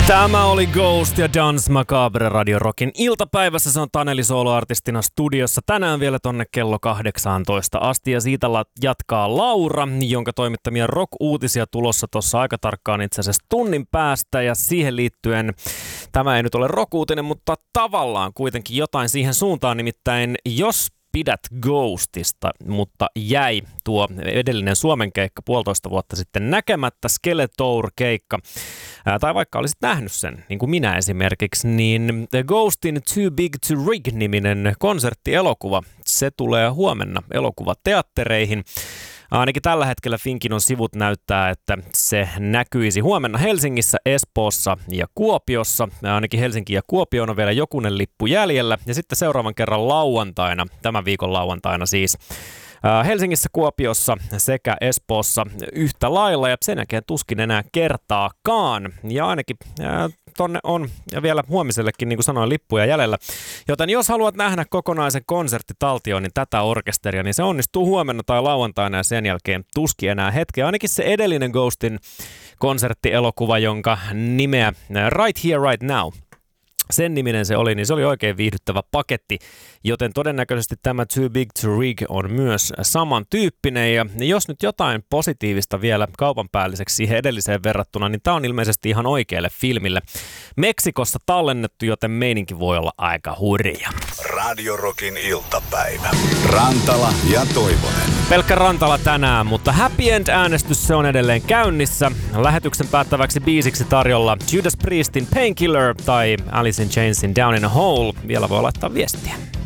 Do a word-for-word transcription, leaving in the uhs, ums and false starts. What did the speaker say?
Tämä oli Ghost ja Dance Macabre Radio Rockin iltapäivässä. Se on Taneli soloartistina studiossa tänään vielä tonne kello kahdeksantoista asti. Ja siitä jatkaa Laura, jonka toimittamia rock-uutisia tulossa tuossa aika tarkkaan itse asiassa tunnin päästä. Ja siihen liittyen, tämä ei nyt ole rock-uutinen, mutta tavallaan kuitenkin jotain siihen suuntaan. Nimittäin jos pidät Ghostista, mutta jäi tuo edellinen Suomen keikka puolitoista vuotta sitten näkemättä, Skeletor-keikka, ää, tai vaikka olisit nähnyt sen, niin kuin minä esimerkiksi, niin The Ghostin Too Big to Rig-niminen konserttielokuva, se tulee huomenna elokuvateattereihin. Ainakin tällä hetkellä Finkinon sivut näyttää, että se näkyisi huomenna Helsingissä, Espoossa ja Kuopiossa. Ainakin Helsinki ja Kuopio on vielä jokunen lippu jäljellä. Ja sitten seuraavan kerran lauantaina, tämän viikon lauantaina siis, Helsingissä, Kuopiossa sekä Espoossa yhtä lailla, ja sen jälkeen tuskin enää kertaakaan. Ja ainakin ää, tonne on ja vielä huomisellekin, niin kuin sanoin, lippuja jäljellä. Joten jos haluat nähdä kokonaisen konserttitaltioinnin tätä orkesteria, niin se onnistuu huomenna tai lauantaina, ja sen jälkeen tuskin enää hetkeä. Ainakin se edellinen Ghostin konserttielokuva, jonka nimeä Right Here, Right Now, sen niminen se oli, niin se oli oikein viihdyttävä paketti, joten todennäköisesti tämä Too Big to Rig on myös samantyyppinen. Ja jos nyt jotain positiivista vielä kaupan päälliseksi siihen edelliseen verrattuna, niin tämä on ilmeisesti ihan oikealle filmille Meksikossa tallennettu, joten meininki voi olla aika hurja. Radio Rockin iltapäivä. Rantala ja Toivonen. Pelkkä Rantala tänään, mutta Happy End-äänestys se on edelleen käynnissä. Lähetyksen päättäväksi biisiksi tarjolla Judas Priestin Painkiller tai Alice in Chainsin Down in a Hole. Vielä voi laittaa viestiä.